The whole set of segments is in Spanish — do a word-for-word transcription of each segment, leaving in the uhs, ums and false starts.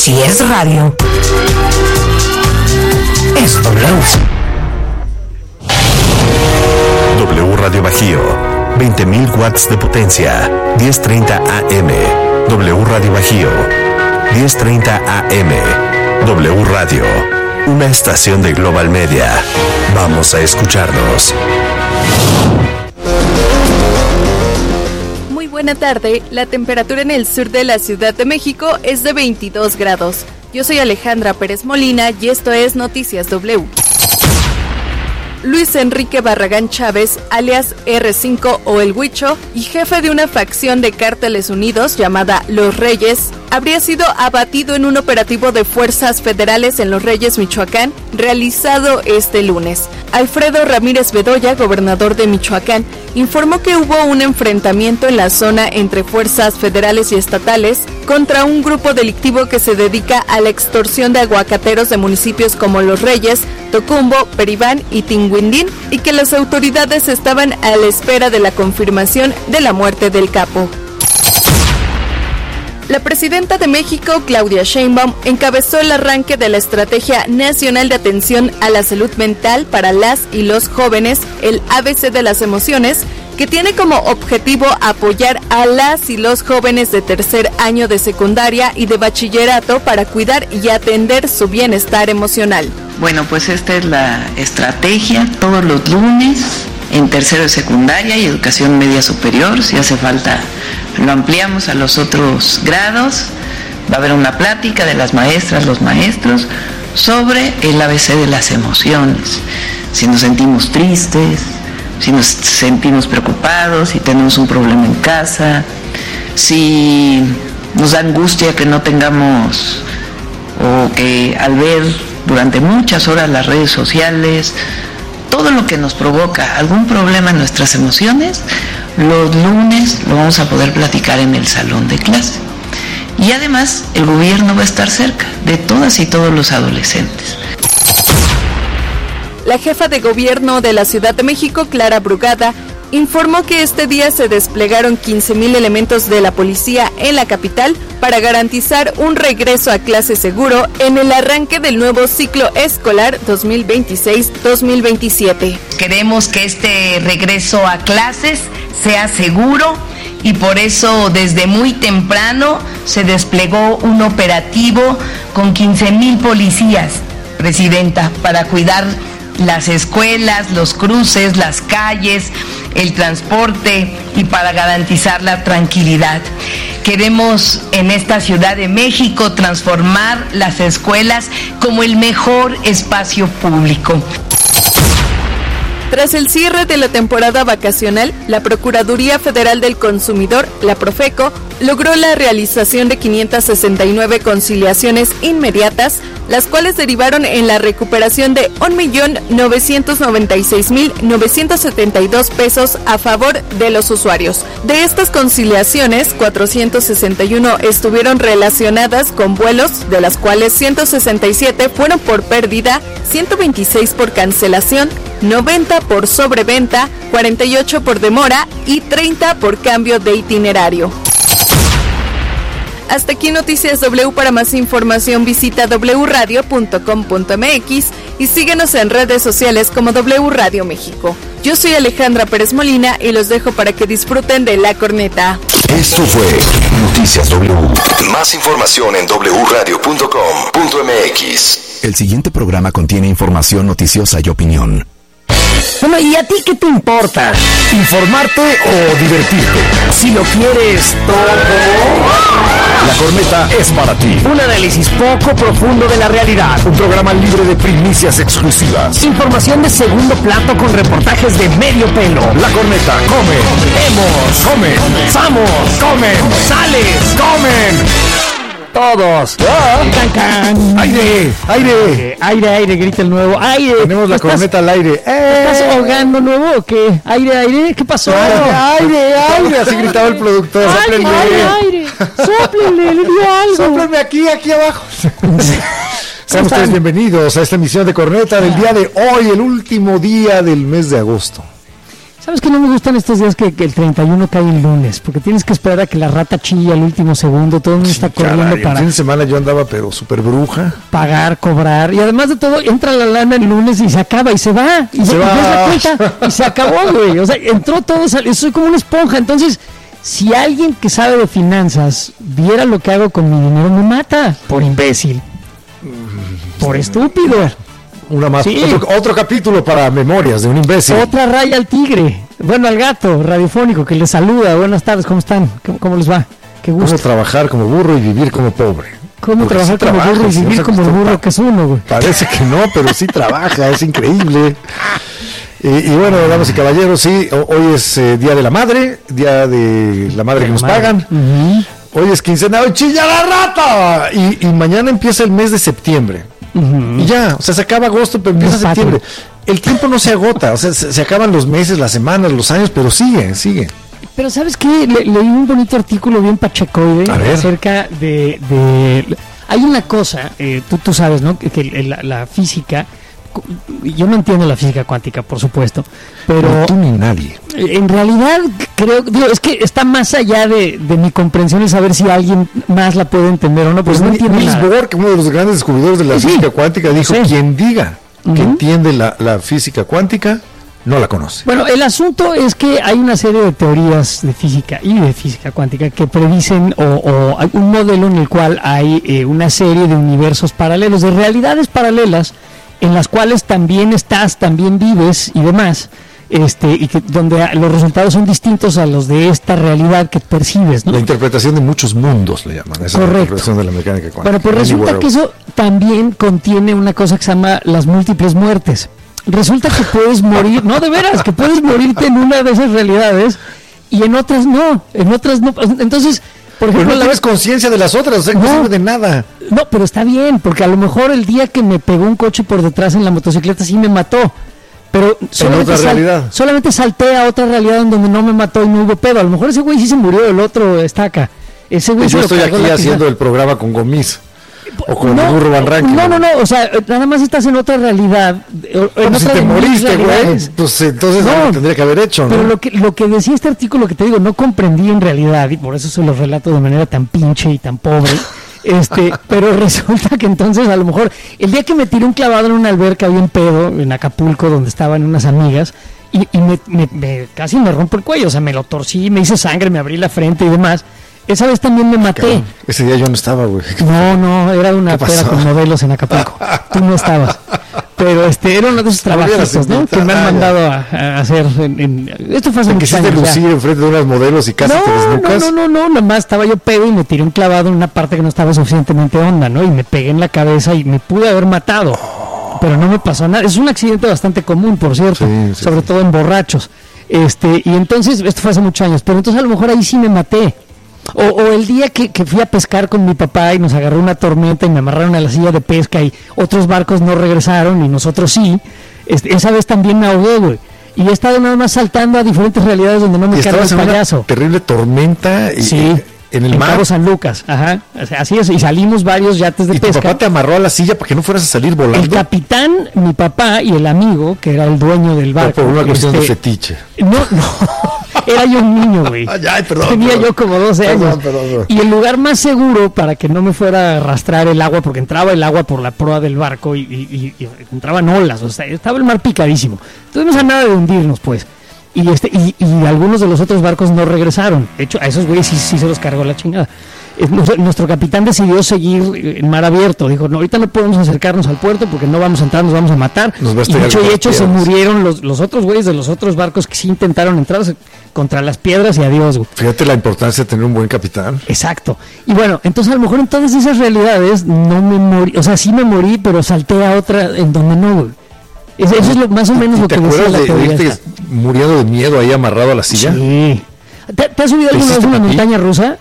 Si es radio, es W. W Radio Bajío, veinte mil watts de potencia, diez treinta A M. W Radio Bajío, diez treinta A M. W Radio, una estación de Global Media. Vamos a escucharnos. Muy buena tarde. La temperatura en el sur de la Ciudad de México es de veintidós grados. Yo soy Alejandra Pérez Molina y esto es Noticias W. Luis Enrique Barragán Chávez, alias erre cinco o El Huicho, y jefe de una facción de Cárteles Unidos llamada Los Reyes, habría sido abatido en un operativo de fuerzas federales en Los Reyes, Michoacán, realizado este lunes. Alfredo Ramírez Bedoya, gobernador de Michoacán, informó que hubo un enfrentamiento en la zona entre fuerzas federales y estatales contra un grupo delictivo que se dedica a la extorsión de aguacateros de municipios como Los Reyes, Tocumbo, Peribán y Tinguindín, y que las autoridades estaban a la espera de la confirmación de la muerte del capo. La presidenta de México, Claudia Sheinbaum, encabezó el arranque de la Estrategia Nacional de Atención a la Salud Mental para las y los jóvenes, el A B C de las emociones, que tiene como objetivo apoyar a las y los jóvenes de tercer año de secundaria y de bachillerato para cuidar y atender su bienestar emocional. Bueno, pues esta es la estrategia, todos los lunes en tercero de secundaria y educación media superior, si hace falta lo ampliamos a los otros grados. Va a haber una plática de las maestras, los maestros, sobre el A B C de las emociones. Si nos sentimos tristes, si nos sentimos preocupados, si tenemos un problema en casa, si nos da angustia que no tengamos, o que al ver durante muchas horas las redes sociales, todo lo que nos provoca algún problema en nuestras emociones, los lunes lo vamos a poder platicar en el salón de clase. Y además el gobierno va a estar cerca de todas y todos los adolescentes. La jefa de gobierno de la Ciudad de México, Clara Brugada, informó que este día se desplegaron quince mil elementos de la policía en la capital para garantizar un regreso a clase seguro en el arranque del nuevo ciclo escolar dos mil veintiséis dos mil veintisiete. Queremos que este regreso a clases sea seguro y por eso desde muy temprano se desplegó un operativo con quince mil policías, Presidenta, para cuidar las escuelas, los cruces, las calles, el transporte y para garantizar la tranquilidad. Queremos en esta Ciudad de México transformar las escuelas como el mejor espacio público. Tras el cierre de la temporada vacacional, la Procuraduría Federal del Consumidor, la Profeco, logró la realización de quinientas sesenta y nueve conciliaciones inmediatas, las cuales derivaron en la recuperación de un millón novecientos noventa y seis mil novecientos setenta y dos pesos a favor de los usuarios. De estas conciliaciones, cuatrocientas sesenta y uno estuvieron relacionadas con vuelos, de las cuales ciento sesenta y siete fueron por pérdida, ciento veintiséis por cancelación, noventa por sobreventa, cuarenta y ocho por demora y treinta por cambio de itinerario. Hasta aquí Noticias W. Para más información visita doble u radio punto com punto m x y síguenos en redes sociales como W Radio México. Yo soy Alejandra Pérez Molina y los dejo para que disfruten de La Corneta. Esto fue Noticias W. Más información en doble u radio punto com punto m x. El siguiente programa contiene información noticiosa y opinión. Bueno, ¿y a ti qué te importa? ¿Informarte o divertirte? Si lo quieres todo, La Corneta es para ti. un análisis poco profundo de la realidad, Un programa libre de primicias exclusivas. información de segundo plato con reportajes de medio pelo. La Corneta, come, Vemos, come, vamos, comen, sales, comen. Todos. ¡Ah! Can, can. Aire, aire. Aire, aire, grita el nuevo. Aire. Tenemos la ¿Estás- corneta al aire. ¡Eh! ¿Estás ahogando nuevo o qué? Aire, aire, ¿qué pasó? Aire, aire, aire. Así gritaba el productor. Aire, Sóplenme. aire, aire. Sóplenle, le dio algo. Sóplenme aquí, aquí abajo. Sean ustedes bienvenidos a esta emisión de Corneta del día de hoy, el último día del mes de agosto. ¿Sabes que no me gustan estos días que, que el treinta y uno cae el lunes? Porque tienes que esperar a que la rata chilla al último segundo, todo el mundo está corriendo Caray, para... el fin de semana yo andaba pero súper bruja. Pagar, cobrar, y además de todo, entra la lana el lunes y se acaba, y se va, y se, Se y va. ves la cuenta, y se acabó, güey. O sea, entró todo, salió, soy como una esponja. Entonces, si alguien que sabe de finanzas viera lo que hago con mi dinero, me mata, por imbécil, por estúpido. Una más, Sí. otro, otro capítulo para Memorias de un imbécil. Otra raya al tigre, bueno, al gato radiofónico que les saluda. Buenas tardes, ¿cómo están? ¿Cómo, cómo les va? Qué Cómo gusto. trabajar como burro y vivir como pobre. ¿Cómo Porque trabajar sí como trabaja, burro y sí, vivir o sea, como el usted burro pa- que es uno, güey? Parece que no, pero sí trabaja, es increíble. Y, y bueno, damas y caballeros, sí, ho- hoy es eh, Día de la Madre, Día de la Madre que nos pagan. Ujú. Hoy es quincena, hoy chilla la rata. Y, y mañana empieza el mes de septiembre. Ujú. Y ya, o sea, se acaba agosto, pero empieza Es patrio. septiembre. El tiempo no se agota, o sea, se, se acaban los meses, las semanas, los años, pero sigue, sigue. Pero ¿sabes qué? Le- leí un bonito artículo bien pachecoide A ver. acerca de, de... Hay una cosa, eh, tú, tú sabes, ¿no? Que, que la, la física... cu- Yo no entiendo la física cuántica, por supuesto, pero Ni tú ni nadie. en realidad creo... Digo, es que está más allá de, de mi comprensión el saber si alguien más la puede entender o no, pues Pues no Ni- entiendo Niels nada. Bohr, que uno de los grandes descubridores de la Sí, física cuántica, dijo, sí. quien diga que Ujú. entiende la, la física cuántica, no la conoce. Bueno, el asunto es que hay una serie de teorías de física y de física cuántica que predicen o, o hay un modelo en el cual hay eh, una serie de universos paralelos, de realidades paralelas en las cuales también estás, también vives y demás, este y que donde a- los resultados son distintos a los de esta realidad que percibes, ¿no? La interpretación de muchos mundos, le llaman. Esa es la Correcto. interpretación de la mecánica cuántica. Bueno, pues Andy resulta Warhol. que eso también contiene una cosa que se llama las múltiples muertes. Resulta que puedes morir, no, de veras, que puedes morirte en una de esas realidades y en otras no, en otras no. Entonces, por Pero ejemplo, no la- tienes conciencia de las otras, o sea, no, No. sirve de nada. no, pero está bien, porque a lo mejor el día que me pegó un coche por detrás en la motocicleta sí me mató. Pero solamente, otra realidad. solamente salté a otra realidad en donde no me mató y no hubo pedo. A lo mejor ese güey sí se murió, el otro estaca. Ese güey Y se yo lo estoy cargó aquí la haciendo chingada. el programa con Gomis. O con no, el burro Van Rankin. No, no, no, o sea, nada más estás en otra realidad. o- En Bueno, si otra te de mis moriste, güey, realidades. pues entonces No, algo tendría que haber hecho, ¿no? Pero lo que, lo que decía este artículo que te digo, no comprendí en realidad, y por eso se los relato de manera tan pinche y tan pobre. Este, pero resulta que entonces a lo mejor el día que me tiré un clavado en una alberca bien pedo en Acapulco donde estaban unas amigas y, y me, me- me- casi me rompo el cuello, o sea, me lo torcí, me hice sangre, me abrí la frente y demás. Esa vez también me maté. Cabrón, ese día yo no estaba, güey. No, no, era una ¿Qué peda pasó? con modelos en Acapulco. Tú no estabas. Pero este era uno de esos Me hubieras trabajitos, ¿no? Que me invitado. han Ah, mandado a, a hacer. En, en- esto fue hace Te muchos quisiste años ya. lucir enfrente de unas modelos y casi te No, desnucas. no, no, no, no, nada más estaba yo pedo y me tiré un clavado en una parte que no estaba suficientemente honda, ¿no? Y me pegué en la cabeza y me pude haber matado. Pero no me pasó nada. Es un accidente bastante común, por cierto, Sí, sí, sobre sí. todo en borrachos. Este, y entonces, esto fue hace muchos años, pero entonces a lo mejor ahí sí me maté. O, o el día que, que fui a pescar con mi papá y nos agarró una tormenta y me amarraron a la silla de pesca y otros barcos no regresaron y nosotros sí, este, esa vez también me ahogué, güey. Y he estado nada más saltando a diferentes realidades donde no me Y carga el estabas en una payaso. terrible tormenta y, Sí, eh, en el mar. Cabo San Lucas, ajá. O sea, así es, y salimos varios yates de Y tu pesca. papá te amarró a la silla para que no fueras a salir El volando. capitán, mi papá y el amigo, que era el dueño del O barco. por una cuestión de este, fetiche. No, no. Era yo un niño, güey. Ay, ay, perdón, Tenía perdón. yo como doce Perdón, años. perdón, perdón. Y el lugar más seguro para que no me fuera a arrastrar el agua, porque entraba el agua por la proa del barco y, y- y- y entraban olas, o sea, estaba el mar picadísimo. Estuvimos a nada de hundirnos, pues. Y, este, y, y algunos de los otros barcos no regresaron. De hecho, a esos güeyes sí, sí se los cargó la chingada. Eh, Nuestro, nuestro capitán decidió seguir en mar abierto. Dijo, no, ahorita no podemos acercarnos al puerto porque no vamos a entrar, nos vamos a matar. Nos va a Y estrellar dicho con y las hecho, se piedras. murieron los, los otros güeyes de los otros barcos que sí intentaron entrar se- contra las piedras y adiós, güey. Fíjate la importancia de tener un buen capitán. Exacto. Y bueno, entonces a lo mejor en todas esas realidades no me morí, o sea, sí me morí, pero salté a otra en donde no, güey. Es- Eso es lo, más o menos ¿Y lo te que decía acuerdas la de, de teoría irte esta. muriendo de miedo ahí amarrado a la silla? Sí. ¿Te, te has subido ¿Te alguna vez hiciste una pipí? montaña rusa?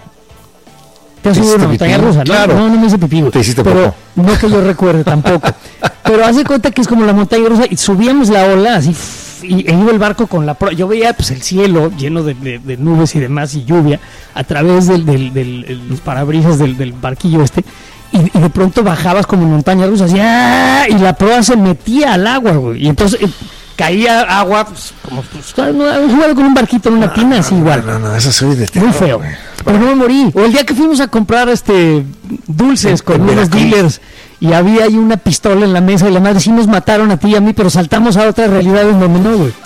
¿Te has ¿Te subido una hiciste montaña pipí? rusa? No, Claro. no, no me hice pipí, güey. Te hiciste Pero popó. no que yo recuerde tampoco. Pero haz de cuenta que es como la montaña rusa y subíamos la ola así f- y e iba el barco con la proa. Yo veía pues el cielo lleno de, de- de nubes y demás y lluvia a través del, del, del- el- los parabrisas del, del barquillo este y, y de pronto bajabas como en montaña rusa así, ¡ah! Y la proa se metía al agua, güey. Y entonces eh, caía agua, pues, como pues, no, jugado con un barquito en una tina, así igual. No, no, eso soy de muy feo. Güey. Pero no me morí. O el día que fuimos a comprar este dulces con unos dealers y había ahí una pistola en la mesa y la madre sí nos mataron a ti y a mí, pero saltamos a otra realidad en donde no, güey.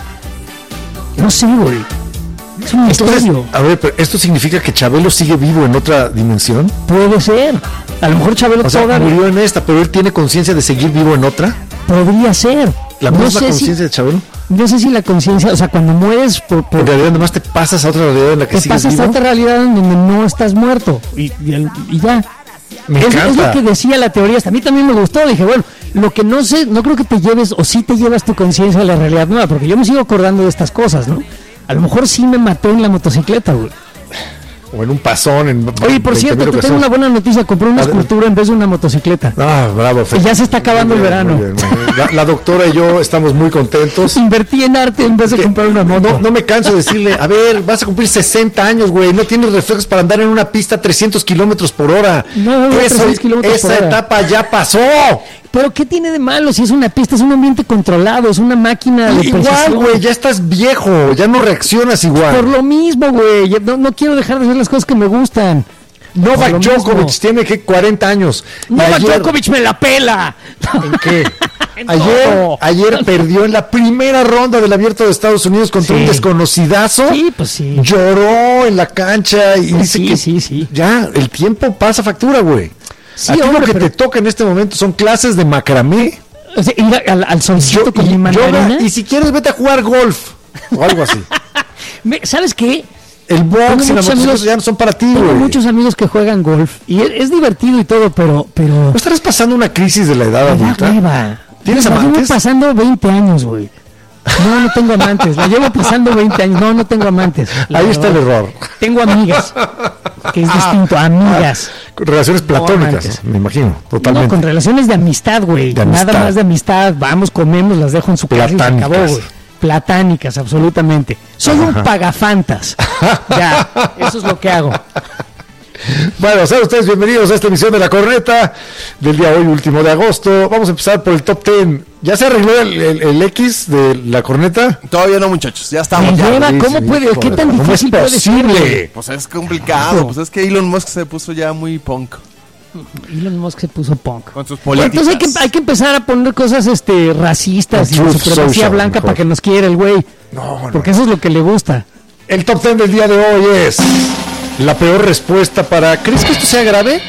No sé, güey. Es un misterio. A ver, pero ¿esto significa que Chabelo sigue vivo en otra dimensión? Puede ser. A lo mejor Chabelo o sea, todavía murió en esta, pero él tiene conciencia de seguir vivo en otra. Podría ser. ¿La no misma sé conciencia si, de Chabelo? No sé si la conciencia, o sea, cuando mueres por, por en realidad nomás te pasas a otra realidad en la que te sigues pasas vivo. a otra realidad en donde no estás muerto y, y, y ya. Me es, encanta. Es lo que decía la teoría, hasta a mí también me gustó, dije, bueno, lo que no sé, no creo que te lleves o sí te llevas tu conciencia a la realidad nueva, porque yo me sigo acordando de estas cosas, ¿no? A lo mejor sí me maté en la motocicleta, güey. O en un pasón. En Oye, por cierto, te tengo una buena noticia. Compré una escultura en vez de una motocicleta. Ah, bravo. Y ya se está acabando bien, el verano. Bien, la, la doctora y yo estamos muy contentos. Invertí en arte en vez de comprar una moto. No, no me canso de decirle, a ver, vas a cumplir sesenta años, güey. No tienes reflejos para andar en una pista a trescientos kilómetros por hora. No, no, trescientos kilómetros esa por hora. etapa ya pasó. Pero ¿qué tiene de malo si es una pista? Es un ambiente controlado, es una máquina de igual, precisión. güey, ya estás viejo, ya no reaccionas igual. Por lo mismo, güey, no, no quiero dejar de hacer las cosas que me gustan. Novak Djokovic tiene que cuarenta años. Novak ayer... Djokovic me la pela. ¿En qué? en ayer, ayer perdió en la primera ronda del Abierto de Estados Unidos contra sí. un desconocidazo. Sí, pues sí. Lloró en la cancha y pues dice sí, que sí, sí. ya el tiempo pasa factura, güey. Sí, Aquí hombre, lo que pero... te toca en este momento son clases de macramé. O sea, ir al, al solcito Yo, con y, mi mandarina. Yoga, y si quieres vete a jugar golf o algo así. me, ¿Sabes qué? El box y la motocicleta ya no son para ti, güey. Tengo muchos amigos que juegan golf y es, es divertido y todo, pero, pero... ¿No estarás pasando una crisis de la edad adulta? Nueva. ¿Tienes la amantes? Llevo pasando veinte años, güey. No, no tengo amantes. La llevo pasando veinte años. No, no tengo amantes. Ahí verdad. Está el error. Tengo amigas, que es distinto, amigas. Con relaciones platónicas, no me imagino, totalmente. No, con relaciones de amistad, güey. Nada más de amistad. Vamos, comemos, las dejo en su casa y se acabó, güey. Platánicas, absolutamente. Soy Ajá. un pagafantas. Ya, eso es lo que hago. Bueno, sean ustedes bienvenidos a esta emisión de La Corneta del día hoy, último de agosto. Vamos a empezar por el top diez. ¿Ya se arregló el, el, el X de La Corneta? Todavía no, muchachos, ya estamos. Ya. Ya. ¿Cómo puede? ¿Qué tan ¿Cómo difícil es posible? Pues es complicado, pues es que Elon Musk se puso ya muy punk. Elon Musk se puso punk. Con sus políticas. Entonces hay que, hay que empezar a poner cosas este racistas y de supremacía blanca mejor. Para que nos quiera el güey. No, no. Porque eso es lo que le gusta. El top diez del día de hoy es la peor respuesta para... ¿Crees que esto sea grave?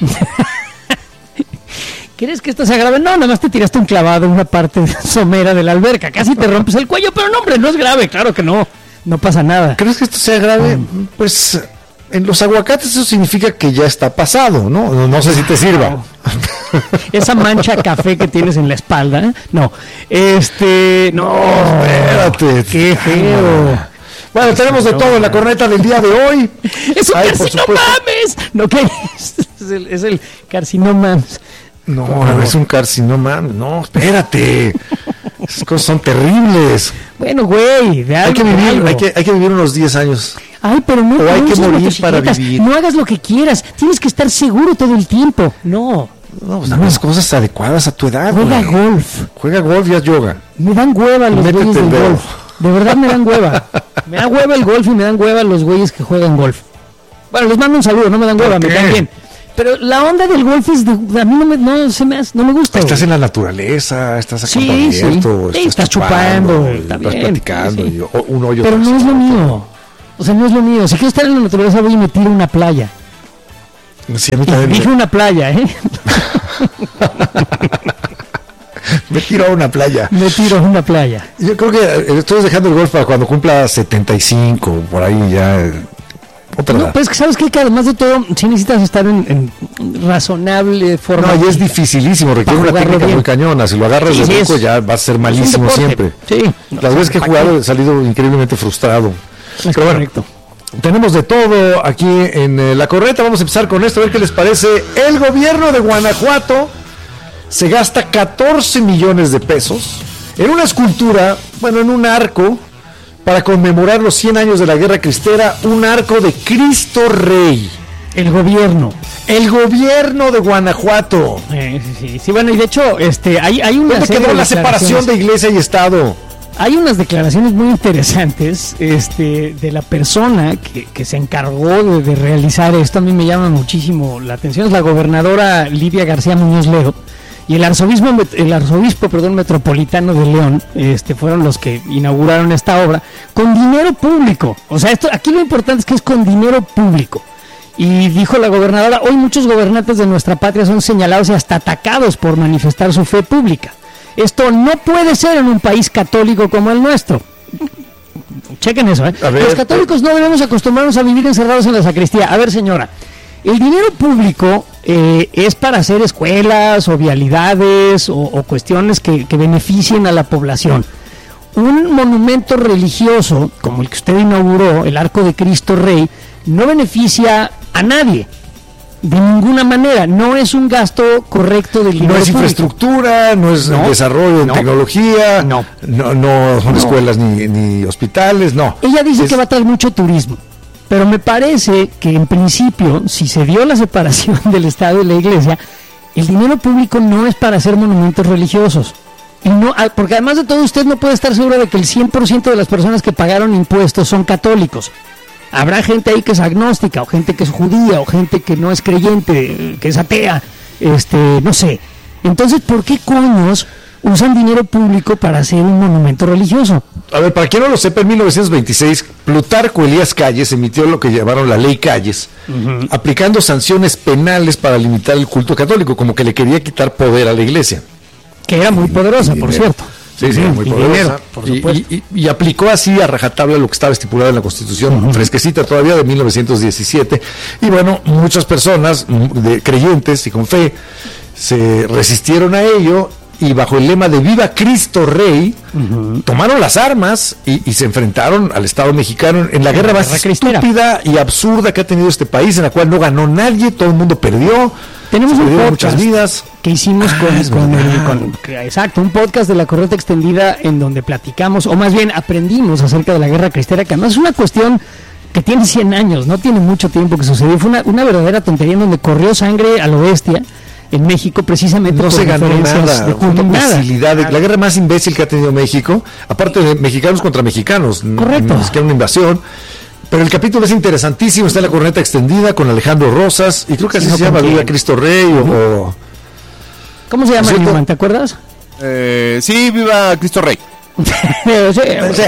¿Crees que esto sea grave? No, nada más te tiraste un clavado en una parte somera de la alberca. Casi te rompes el cuello, pero no, hombre, no es grave. Claro que no. No pasa nada. ¿Crees que esto sea grave? Um, pues... En los aguacates eso significa que ya está pasado, ¿no? No, no sé si te sirva. Esa mancha café que tienes en la espalda, ¿eh? No. Este... No, espérate. Qué feo. Bueno, tenemos de todo en La Corneta del día de hoy. ¡Es un carcinoma mames! No, ¿qué es? Es el, es el carcinoma. No, no, es un carcinoma. No, espérate. Esas cosas son terribles. Bueno, güey, de algo, hay que vivir, algo. hay que, hay que vivir unos diez años. Ay, pero no, o hay no que morir para vivir. No hagas lo que quieras. Tienes que estar seguro todo el tiempo. No. No, pues no. Las cosas adecuadas a tu edad. Juega güey. golf. Juega golf y haz yoga. Me dan hueva los Métete güeyes del dedo. golf. De verdad me dan hueva. Me da hueva el golf y me dan hueva los güeyes que juegan golf. Bueno, les mando un saludo, no me dan hueva, me dan bien. Pero la onda del golf es de, a mí no me, no, se me hace, no me gusta. Estás güey. en la naturaleza, estás sí, abierto, sí. estás, estás chupando, chupando estás bien, platicando, sí, sí. Y, o, un hoyo. Pero no es lo mío. O sea, no es lo mío. Si quiero estar en la naturaleza voy y me tiro a una playa. Sí, a mí y dije una playa, ¿eh? Me tiro a una playa. Me tiro a una playa. Yo creo que estoy dejando el golf para cuando cumpla setenta y cinco, por ahí ya. Otra no, pero es que sabes qué? Que además de todo, sí necesitas estar en, en razonable forma. No, y es dificilísimo, requiere una técnica bien. Muy cañona. Si lo agarras sí, de rico, ya va a ser malísimo siempre. Sí. No, Las veces que he jugado he salido increíblemente frustrado. Es pero correcto. Bueno, tenemos de todo aquí en eh, La Corneta. Vamos a empezar con esto, a ver qué les parece. El gobierno de Guanajuato se gasta catorce millones de pesos en una escultura, bueno, en un arco, para conmemorar los cien años de la Guerra Cristera, un arco de Cristo Rey. El gobierno. El gobierno de Guanajuato. Eh, sí, sí, sí, bueno, y de hecho, este, hay, hay una... ¿Dónde quedó la separación de iglesia y Estado? hay unas declaraciones muy interesantes este, de la persona que, que se encargó de, de realizar esto. A mí me llama muchísimo la atención. Es la gobernadora Lidia García Muñoz Ledo y el arzobispo, el arzobispo perdón, metropolitano de León este, fueron los que inauguraron esta obra con dinero público. O sea, esto aquí lo importante es que es con dinero público. Y dijo la gobernadora, hoy muchos gobernantes de nuestra patria son señalados y hasta atacados por manifestar su fe pública. Esto no puede ser en un país católico como el nuestro. Chequen eso, ¿eh? Ver, Los católicos no debemos acostumbrarnos a vivir encerrados en la sacristía. A ver, señora, el dinero público eh, es para hacer escuelas o vialidades o, o cuestiones que, que beneficien a la población. Un monumento religioso, como el que usted inauguró, el Arco de Cristo Rey, no beneficia a nadie. De ninguna manera, no es un gasto correcto del dinero No es público. Infraestructura, no es no, desarrollo en no, tecnología, no, no, no son no. escuelas ni, ni hospitales, no. Ella dice es... que va a traer mucho turismo, pero me parece que en principio, si se dio la separación del Estado y la Iglesia, el dinero público no es para hacer monumentos religiosos. Y no, porque además de todo, usted no puede estar seguro de que el cien por ciento de las personas que pagaron impuestos son católicos. Habrá gente ahí que es agnóstica, o gente que es judía, o gente que no es creyente, que es atea, este, no sé. Entonces, ¿por qué coños usan dinero público para hacer un monumento religioso? A ver, para quien no lo sepa, en mil novecientos veintiséis, Plutarco Elías Calles emitió lo que llamaron la Ley Calles, uh-huh. aplicando sanciones penales para limitar el culto católico, como que le quería quitar poder a la Iglesia. Que era muy poderosa, por cierto. Sí, sí, muy poderosa. Dinero, por supuesto. Y, y, y aplicó así a rajatabla lo que estaba estipulado en la Constitución, uh-huh. fresquecita todavía de mil novecientos diecisiete. Y bueno, muchas personas de, creyentes y con fe se resistieron a ello y bajo el lema de Viva Cristo Rey, uh-huh. tomaron las armas y, y se enfrentaron al Estado mexicano en la guerra más estúpida y absurda que ha tenido este país, en la cual no ganó nadie, todo el mundo perdió. Tenemos un podcast muchas vidas que hicimos ah, con, es con, el, con exacto, un podcast de la Correcta Extendida en donde platicamos, o más bien aprendimos acerca de la Guerra Cristera, que además es una cuestión que tiene cien años, no tiene mucho tiempo que sucedió, fue una, una verdadera tontería en donde corrió sangre a lo bestia en México, precisamente no por se ganó nada, de una imbecilidad, la guerra más imbécil que ha tenido México, aparte de mexicanos contra mexicanos, correcto, es que era una invasión. Pero el capítulo es interesantísimo, está en la Corneta Extendida con Alejandro Rosas, y creo que así sí, se llama, Viva Cristo Rey, uh-huh. o... ¿Cómo se llama, Newman, te acuerdas? Eh, sí, Viva Cristo Rey. sí, sí, sí,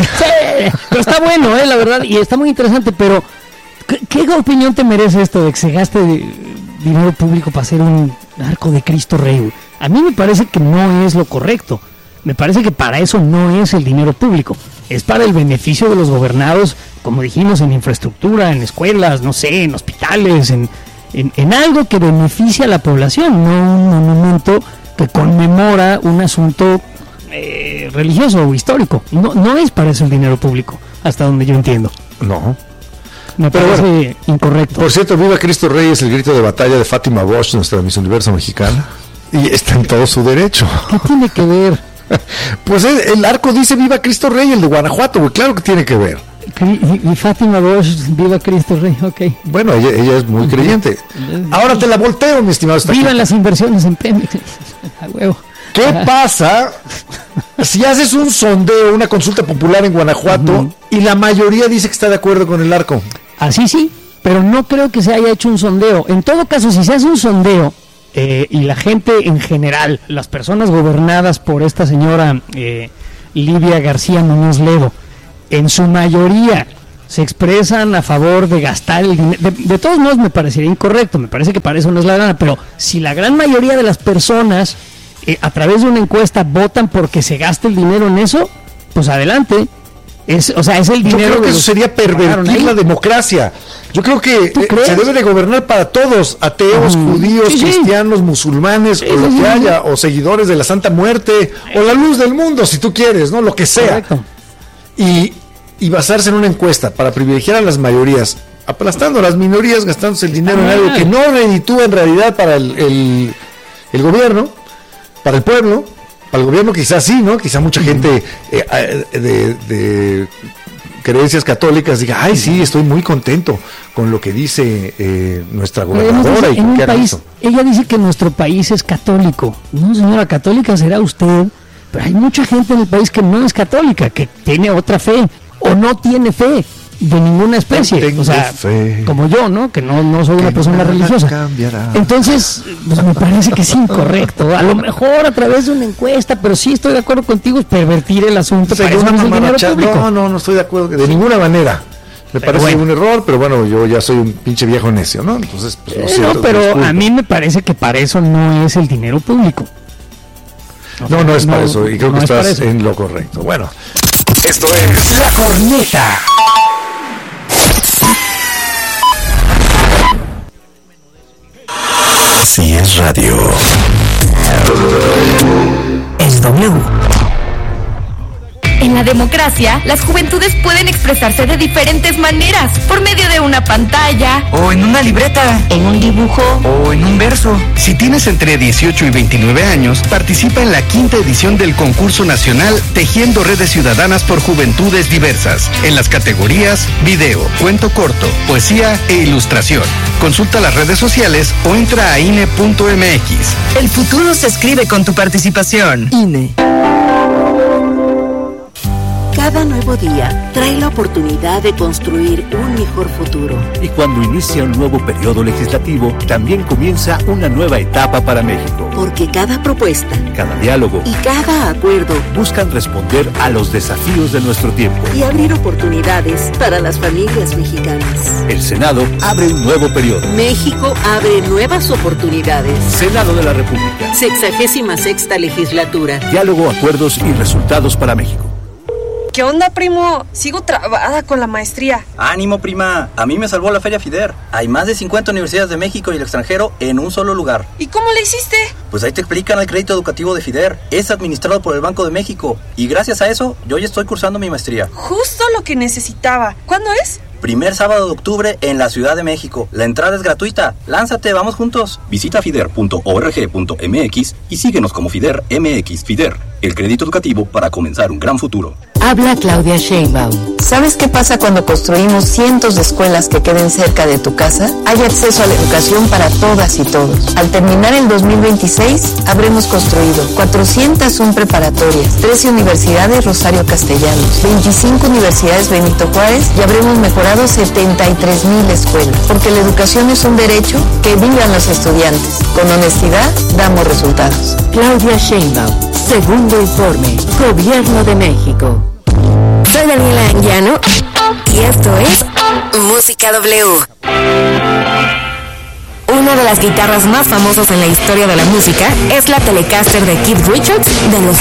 pero está bueno, eh, la verdad, y está muy interesante, pero ¿qué, qué opinión te merece esto de que se gaste dinero público para hacer un arco de Cristo Rey? A mí me parece que no es lo correcto. Me parece que para eso no es el dinero público, es para el beneficio de los gobernados, como dijimos, en infraestructura, en escuelas, no sé, en hospitales, en, en, en algo que beneficie a la población, no un monumento que conmemora un asunto eh, religioso o histórico. No, no es para eso el dinero público, hasta donde yo entiendo. No. Me Pero parece bueno, incorrecto. Por cierto, Viva Cristo Rey es el grito de batalla de Fátima Bosch, nuestra Miss Universo mexicana, y está en todo su derecho. ¿Qué tiene que ver? Pues el, el arco dice Viva Cristo Rey, el de Guanajuato, güey, claro que tiene que ver. Y, y Fátima Bosch, Viva Cristo Rey, ok. Bueno, ella, ella es muy creyente. Ahora te la volteo, mi estimado. Vivan las inversiones en Pemex. A huevo. ¿Qué Ajá. pasa si haces un sondeo, una consulta popular en Guanajuato, uh-huh. y la mayoría dice que está de acuerdo con el arco? Así sí, pero no creo que se haya hecho un sondeo. En todo caso, si se hace un sondeo, Eh, y la gente en general, las personas gobernadas por esta señora eh, Lidia García Muñoz Ledo, en su mayoría se expresan a favor de gastar el dinero. De, de todos modos me parecería incorrecto, me parece que para eso no es la gana, pero si la gran mayoría de las personas eh, a través de una encuesta votan porque se gaste el dinero en eso, pues adelante. Es, o sea, es el dinero. Yo creo que eso sería pervertir la democracia. Yo creo que eh, se debe de gobernar para todos, ateos, uh-huh. judíos, sí, cristianos, sí. musulmanes, sí, o lo sí, que sí. haya, o seguidores de la Santa Muerte, o la luz del mundo, si tú quieres, ¿no? Lo que sea. Correcto. Y, y basarse en una encuesta para privilegiar a las mayorías, aplastando a las minorías, gastándose el dinero ah, en algo que no reditúa en realidad para el, el, el gobierno, para el pueblo. Para el gobierno quizás sí, ¿no? Quizá mucha gente eh, de, de creencias católicas diga, ay, sí, estoy muy contento con lo que dice eh, nuestra gobernadora. Dice, y en un país, ella dice que nuestro país es católico. No, señora, católica será usted Pero hay mucha gente en el país que no es católica, que tiene otra fe o no tiene fe de ninguna especie, o sea, fe, como yo, ¿no? Que no, no soy una persona religiosa. Cambiará. Entonces, pues me parece que es incorrecto. A lo mejor a través de una encuesta, pero sí estoy de acuerdo contigo, es pervertir el asunto. Para eso no es el dinero público. No, no, no estoy de acuerdo de ninguna manera. Me pero parece bueno. un error, pero bueno, yo ya soy un pinche viejo necio, ¿no? Entonces, pues no eh, sé. No, pero a mí me parece que para eso no es el dinero público. O sea, no, no es no, para eso, y creo no que estás en lo correcto. Bueno, esto es La Corneta. Si es radio, es W. En la democracia, las juventudes pueden expresarse de diferentes maneras, por medio de una pantalla, o en una libreta, en un dibujo, o en un verso. Si tienes entre dieciocho y veintinueve años, participa en la quinta edición del concurso nacional Tejiendo Redes Ciudadanas por Juventudes Diversas, en las categorías video, cuento corto, poesía e ilustración. Consulta las redes sociales o entra a I N E punto M X. El futuro se escribe con tu participación. I N E. Cada nuevo día trae la oportunidad de construir un mejor futuro. Y cuando inicia un nuevo periodo legislativo, también comienza una nueva etapa para México. Porque cada propuesta, cada diálogo y cada acuerdo buscan responder a los desafíos de nuestro tiempo y abrir oportunidades para las familias mexicanas. El Senado abre un nuevo periodo. México abre nuevas oportunidades. Senado de la República. Sexagésima sexta legislatura. Diálogo, acuerdos y resultados para México. ¿Qué onda, primo? Sigo trabada con la maestría. Ánimo, prima. A mí me salvó la Feria FIDER. Hay más de cincuenta universidades de México y el extranjero en un solo lugar. ¿Y cómo le hiciste? Pues ahí te explican el crédito educativo de FIDER. Es administrado por el Banco de México. Y gracias a eso, yo ya estoy cursando mi maestría. Justo lo que necesitaba. ¿Cuándo es? Primer sábado de octubre en la Ciudad de México. La entrada es gratuita. Lánzate, vamos juntos. Visita fider punto org punto m x y síguenos como FIDER M X. FIDER, el crédito educativo para comenzar un gran futuro. Habla Claudia Sheinbaum. ¿Sabes qué pasa cuando construimos cientos de escuelas que queden cerca de tu casa? Hay acceso a la educación para todas y todos. Al terminar el dos mil veintiséis, habremos construido cuatrocientas una preparatorias, trece universidades Rosario Castellanos, veinticinco universidades Benito Juárez y habremos mejorado setenta y tres mil escuelas. Porque la educación es un derecho, que vivan los estudiantes. Con honestidad, damos resultados. Claudia Sheinbaum. Segundo informe. Gobierno de México. Soy Daniela Anguiano y esto es Música W. Una de las guitarras más famosas en la historia de la música es la Telecaster de Keith Richards de los